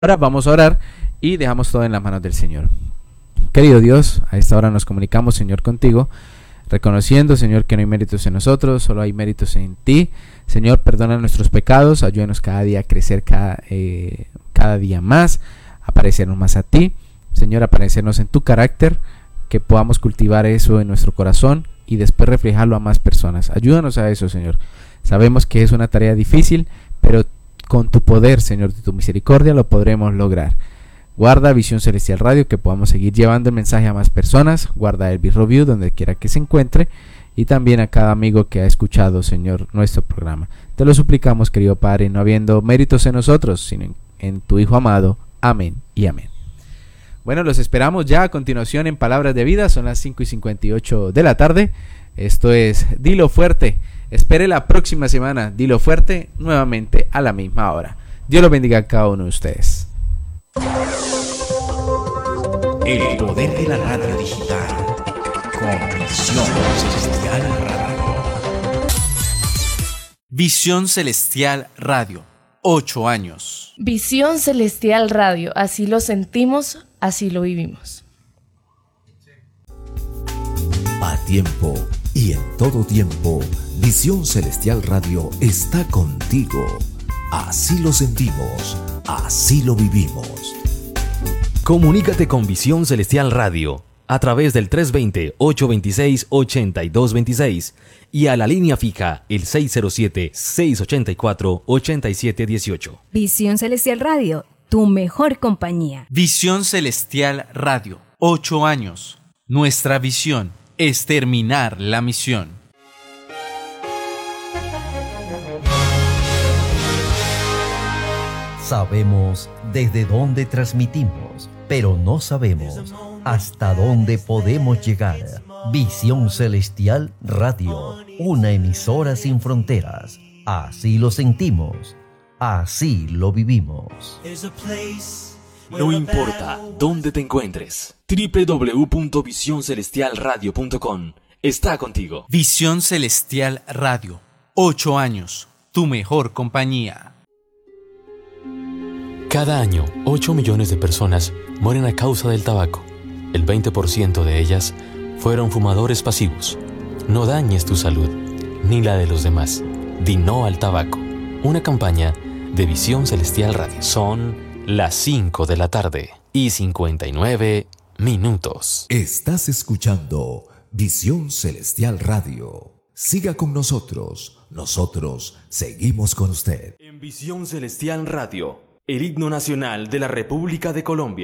Ahora vamos a orar y dejamos todo en las manos del Señor. Querido Dios, a esta hora nos comunicamos, Señor, contigo, reconociendo, Señor, que no hay méritos en nosotros, solo hay méritos en ti. Señor, perdona nuestros pecados, ayúdanos cada día a crecer cada día más, a parecernos más a ti. Señor, a parecernos en tu carácter, que podamos cultivar eso en nuestro corazón y después reflejarlo a más personas. Ayúdanos a eso, Señor. Sabemos que es una tarea difícil, pero con tu poder, Señor, de tu misericordia lo podremos lograr. Guarda Visión Celestial Radio, que podamos seguir llevando el mensaje a más personas. Guarda Elvis Review donde quiera que se encuentre, y también a cada amigo que ha escuchado, Señor, nuestro programa. Te lo suplicamos, querido Padre, no habiendo méritos en nosotros, sino en tu Hijo amado. Amén y amén. Bueno, los esperamos ya a continuación en Palabras de Vida. Son las 5:58 de la tarde. Esto es Dilo Fuerte. Espere la próxima semana, Dilo Fuerte, nuevamente a la misma hora. Dios los bendiga a cada uno de ustedes. El poder de la radio digital con Visión Celestial Radio. Visión Celestial Radio, 8 años. Visión Celestial Radio, así lo sentimos, así lo vivimos. A tiempo y en todo tiempo, Visión Celestial Radio está contigo. Así lo sentimos, así lo vivimos. Comunícate con Visión Celestial Radio a través del 320-826-8226 y a la línea fija el 607-684-8718. Visión Celestial Radio, tu mejor compañía. Visión Celestial Radio, 8 años. Nuestra visión es terminar la misión. Sabemos desde dónde transmitimos, pero no sabemos hasta dónde podemos llegar. Visión Celestial Radio, una emisora sin fronteras. Así lo sentimos, así lo vivimos. No importa dónde te encuentres, www.visioncelestialradio.com está contigo. Visión Celestial Radio, 8 años, tu mejor compañía. Cada año, 8 millones de personas mueren a causa del tabaco. El 20% de ellas fueron fumadores pasivos. No dañes tu salud, ni la de los demás. Di no al tabaco. Una campaña de Visión Celestial Radio. Son las 5 de la tarde y 59 minutos. Estás escuchando Visión Celestial Radio. Siga con nosotros. Nosotros seguimos con usted. En Visión Celestial Radio, el himno nacional de la República de Colombia.